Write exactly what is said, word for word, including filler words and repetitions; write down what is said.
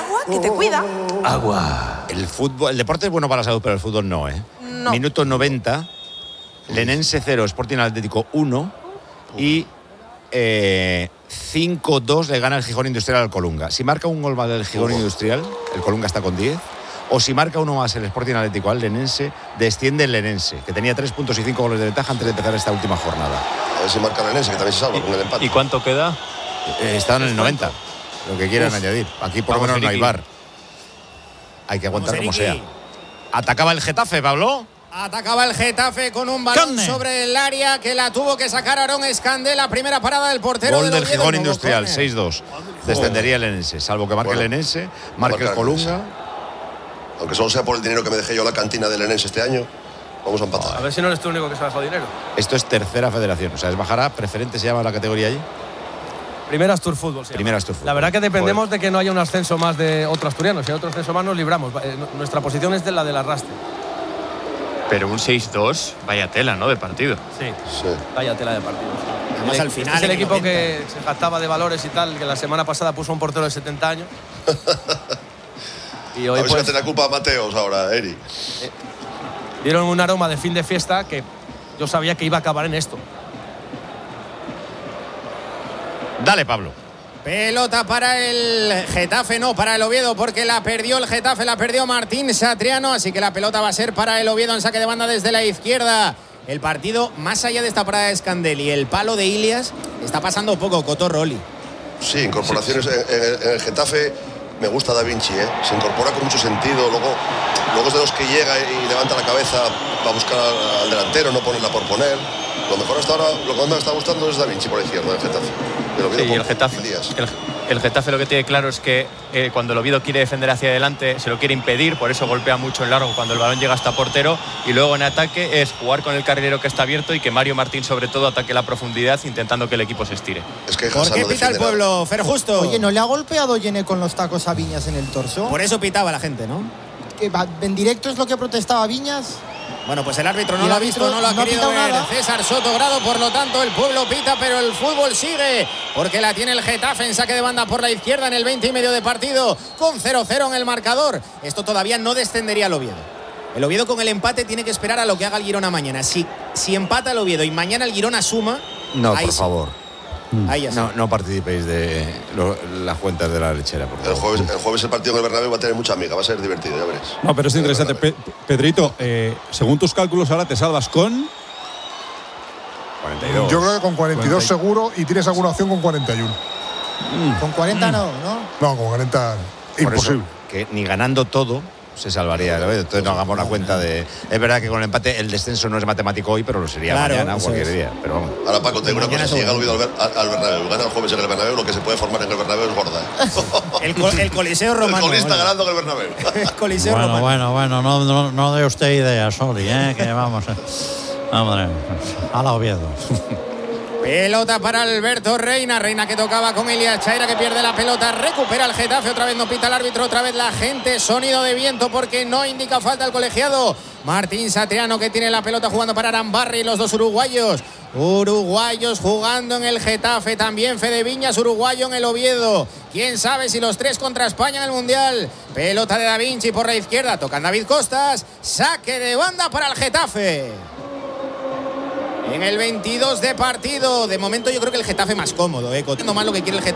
agua que te cuida. Agua. El fútbol, el deporte es bueno para la salud, pero el fútbol no, ¿eh? No. Minuto noventa. Lenense cero, Sporting Atlético uno. Y eh, cinco dos le gana el Gijón Industrial al Colunga. Si marca un gol más del Gijón Industrial, el Colunga está con diez. O si marca uno más el Sporting Atlético al Lenense, desciende el Lenense, que tenía tres puntos y cinco goles de ventaja antes de empezar esta última jornada. A ver si marca el Lenense, que también se salva con el empate. ¿Y cuánto queda? Eh, está en el noventa. Lo que quieran Uf. añadir. Aquí por lo menos no hay bar. Hay que aguantar como sea. Atacaba el Getafe, Pablo. Atacaba el Getafe con un balón Cane. sobre el área que la tuvo que sacar Aarón Escandé. La primera parada del portero. Gol del, del Gijón Oviedo, Industrial, seis dos. Descendería el Lenense, salvo que marque bueno, el Lenense, marque el Colunga. Aunque solo sea por el dinero que me dejé yo a la cantina del Lenense este año, vamos a empatar. A ver si no eres tú el único que se ha dejado dinero. Esto es tercera federación, o sea, es bajará, preferente se llama la categoría allí. Primera Astur Fútbol. Primera Astur Fútbol. La verdad que dependemos Joder. de que no haya un ascenso más de otro asturiano. Si hay otro ascenso más nos libramos. Nuestra posición es de la del arrastre. Pero un seis dos, vaya tela, ¿no? De partido. Sí, sí. Vaya tela de partido. Además, al final. Es el equipo noventa. Que se jactaba de valores y tal, que la semana pasada puso un portero de setenta años. Y hoy, a ver pues, si me tiene la culpa a Mateos ahora, Eri. Eh, dieron un aroma de fin de fiesta que yo sabía que iba a acabar en esto. Dale, Pablo. Pelota para el Getafe, no, para el Oviedo, porque la perdió el Getafe, la perdió Martín Satriano, así que la pelota va a ser para el Oviedo en saque de banda desde la izquierda. El partido, más allá de esta parada de Escandel y el palo de Ilias, está pasando poco, Cotorroli. Sí, incorporaciones en, en, en el Getafe. Me gusta Da Vinci, ¿eh? Se incorpora con mucho sentido, luego, luego es de los que llega y levanta la cabeza para buscar al, al delantero, no ponerla por poner. Lo mejor hasta ahora, lo que más me está gustando es Da Vinci por izquierda, el Getafe. El Oviedo sí, el Getafe, el, el Getafe lo que tiene claro es que eh, cuando el Oviedo quiere defender hacia adelante se lo quiere impedir, por eso golpea mucho en largo cuando el balón llega hasta portero, y luego en ataque es jugar con el carrilero que está abierto y que Mario Martín sobre todo ataque la profundidad intentando que el equipo se estire. Es que ¿Por qué pita el pueblo, Fer Justo? Oye, ¿no le ha golpeado Yene con los tacos a Viñas en el torso? Por eso pitaba la gente, ¿no? ¿Que en directo es lo que protestaba Viñas? Bueno, pues el árbitro no lo ha visto, no lo ha no querido ver. Nada. César Soto Grado, por lo tanto el pueblo pita, pero el fútbol sigue, porque la tiene el Getafe en saque de banda por la izquierda en el veinte y medio de partido, con cero cero en el marcador. Esto todavía no descendería al Oviedo. El Oviedo con el empate tiene que esperar a lo que haga el Girona mañana. Si, si empata el Oviedo y mañana el Girona suma... No, por sí. favor. Ahí ya no, no participéis de lo, las cuentas de la lechera, por favor. El jueves, el jueves el partido en el Bernabéu va a tener mucha amiga, va a ser divertido, ya veréis. No, pero es interesante. Pe Pedrito, eh, según tus cálculos ahora te salvas con... cuarenta y dos. Yo creo que con cuarenta y dos cuarenta. Seguro, y tienes alguna opción con cuarenta y uno. Mm. Con cuarenta mm. no, ¿no? No, con cuarenta por imposible. Eso, que ni ganando todo se salvaría el Oviedo. Entonces no hagamos la cuenta de... Es verdad que con el empate el descenso no es matemático hoy, pero lo sería claro, mañana o cualquier es. día. Pero vamos. Ahora, Paco, te digo una cosa, si llega el Oviedo al, al Bernabéu, gana el jueves en el Bernabéu, lo que se puede formar en el Bernabéu es gorda. ¿eh? el, col, el Coliseo Romano. El colista bueno. ganando en el Bernabéu. el Coliseo bueno, Romano. Bueno, bueno, no, no, no dé usted ideas, Oli, ¿eh? Que vamos... Hombre, a la Oviedo. Pelota para Alberto Reina, Reina que tocaba con Ilias Chaira, que pierde la pelota, recupera el Getafe, otra vez no pita el árbitro, otra vez la gente, sonido de viento porque no indica falta el colegiado. Martín Satriano que tiene la pelota jugando para Arambarri, los dos uruguayos, uruguayos jugando en el Getafe, también Fede Viñas, uruguayo en el Oviedo. Quién sabe si los tres contra España en el Mundial. Pelota de Da Vinci por la izquierda, tocan David Costas, saque de banda para el Getafe. En el veintidós de partido, de momento yo creo que el Getafe más cómodo, ¿eh? Contando más lo que quiere el Getafe.